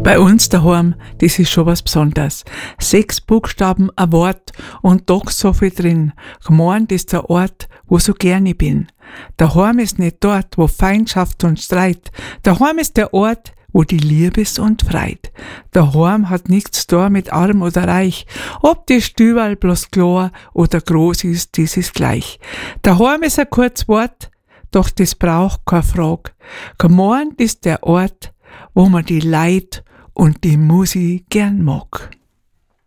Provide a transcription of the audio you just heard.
Bei uns daheim, das ist schon was Besonderes. 6 Buchstaben, ein Wort und doch so viel drin. Gemeint ist der Ort, wo so gern ich bin. Daheim ist nicht dort, wo Feindschaft und Streit. Daheim ist der Ort, wo die Liebe ist und Freit. Daheim hat nichts da mit arm oder reich. Ob die Stüberl bloß klar oder groß ist, das ist gleich. Daheim ist ein kurzes Wort, doch das braucht keine Frage. Gemeint ist der Ort, wo man die Leid und die Musik gern mag.